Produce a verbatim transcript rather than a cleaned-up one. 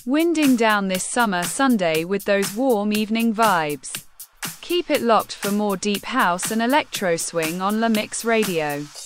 Winding down this summer Sunday with those warm evening vibes. Keep it locked for more deep house and electro swing on La Mix Radio.